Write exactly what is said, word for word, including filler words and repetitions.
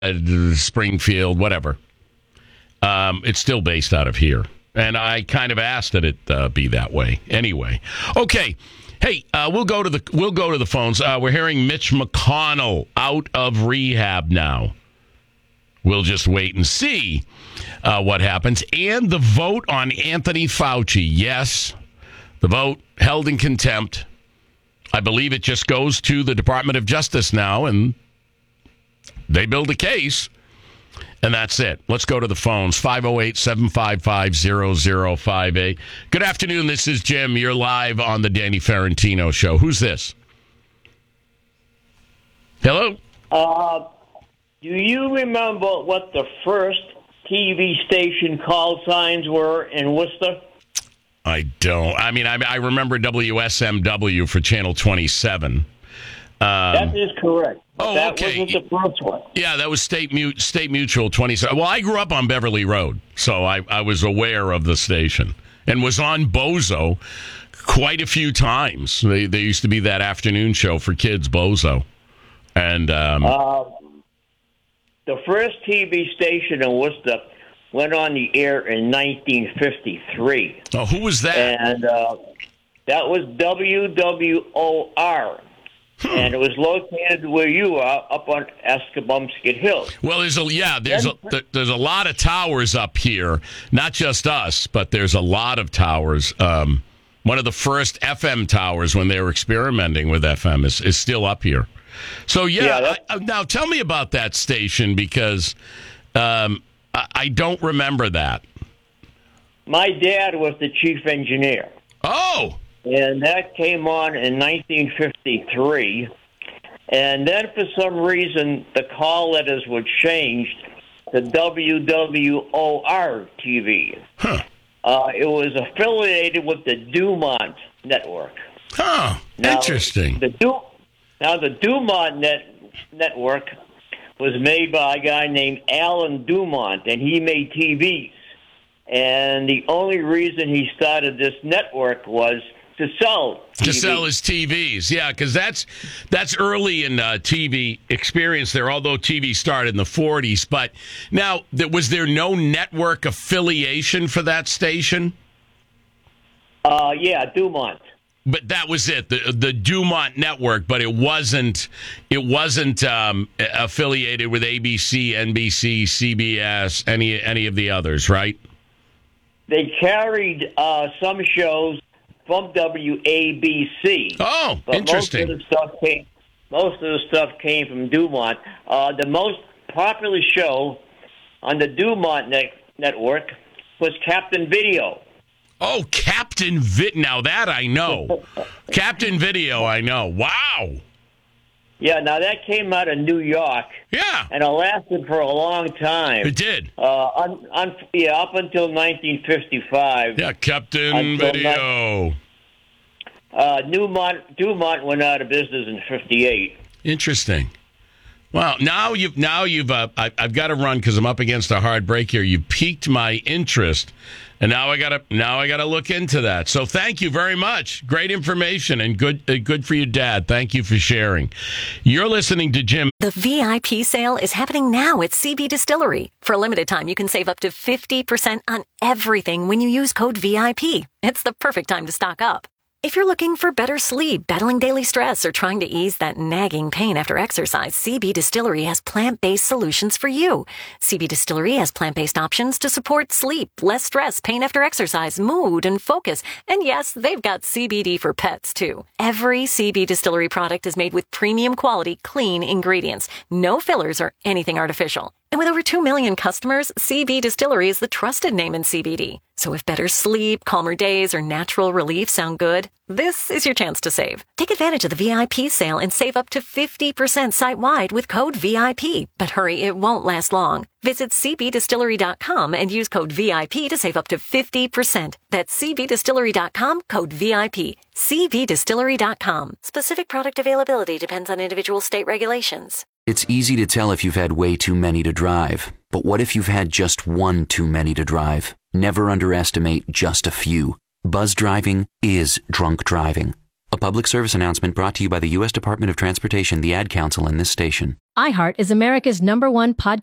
uh, Springfield, whatever. Um, it's still based out of here. And I kind of asked that it uh, be that way. Anyway, okay. Hey, uh, we'll go to the we'll go to the phones. Uh, we're hearing Mitch McConnell out of rehab now. We'll just wait and see uh, what happens. And the vote on Anthony Fauci. Yes, the vote held in contempt. I believe it just goes to the Department of Justice now, and they build a case. And that's it. Let's go to the phones. five oh eight, seven five five, zero zero five eight. Good afternoon. This is Jim. You're live on the Danny Ferrantino Show. Who's this? Hello? Uh, do you remember what the first T V station call signs were in Worcester? I don't. I mean, I, I remember W S M W for Channel twenty-seven. Um, that is correct. Oh, that okay. wasn't the first one. Yeah, that was State, Mu- State Mutual twenty-seven. Well, I grew up on Beverly Road, so I, I was aware of the station and was on Bozo quite a few times. They, they used to be that afternoon show for kids, Bozo. And um, uh, the first T V station in Worcester went on the air in nineteen fifty-three. Oh, who was that? And uh, that was W W O R. Hmm. And it was located where you are, up on Escabumsket Hill. Well, there's a yeah, there's a there's a lot of towers up here. Not just us, but there's a lot of towers. Um, one of the first F M towers when they were experimenting with F M is, is still up here. So yeah, yeah I, now tell me about that station because um, I, I don't remember that. My dad was the chief engineer. Oh. And that came on in nineteen fifty-three. And then for some reason, the call letters were changed to W W O R T V. Huh. Uh, it was affiliated with the Dumont Network. Huh. Now, Interesting. The du- now, the Dumont net- Network was made by a guy named Alan Dumont, and he made T Vs. And the only reason he started this network was to sell T V. To sell his T Vs, yeah, because that's that's early in uh, T V experience there, although T V started in the forties. But now, th- was there no network affiliation for that station? Uh, yeah, Dumont. But that was it, the the Dumont Network, but it wasn't it wasn't um, affiliated with A B C, N B C, C B S, any any of the others, right? They carried uh, some shows from W A B C. Oh, but interesting. Most of the stuff came, most of the stuff came from Dumont. Uh, the most popular show on the Dumont net- network was Captain Video. Oh, Captain Vid. Now that I know. Captain Video, I know. Wow. Yeah, now that came out of New York. Yeah. And it lasted for a long time. It did. Uh, on, on, yeah, up until nineteen fifty-five. Yeah, Captain Video. Ni- uh, Dumont, Dumont went out of business in fifty-eight. Interesting. Well, now you've now you've uh, I, I've got to run because I'm up against a hard break here. You've piqued my interest, and now I gotta now I gotta look into that. So thank you very much. Great information and good uh, good for your dad. Thank you for sharing. You're listening to Jim. The V I P sale is happening now at C B Distillery. For a limited time, you can save up to fifty percent on everything when you use code V I P. It's the perfect time to stock up. If you're looking for better sleep, battling daily stress, or trying to ease that nagging pain after exercise, C B Distillery has plant-based solutions for you. C B Distillery has plant-based options to support sleep, less stress, pain after exercise, mood, and focus. And yes, they've got C B D for pets, too. Every C B Distillery product is made with premium quality, clean ingredients. No fillers or anything artificial. And with over two million customers, C B Distillery is the trusted name in C B D. So if better sleep, calmer days, or natural relief sound good, this is your chance to save. Take advantage of the V I P sale and save up to fifty percent site-wide with code V I P. But hurry, it won't last long. Visit c b distillery dot com and use code V I P to save up to fifty percent. That's c b distillery dot com, code V I P. c b distillery dot com. Specific product availability depends on individual state regulations. It's easy to tell if you've had way too many to drive. But what if you've had just one too many to drive? Never underestimate just a few. Buzz driving is drunk driving. A public service announcement brought to you by the U S Department of Transportation, the Ad Council, and this station. iHeart is America's number one podcast.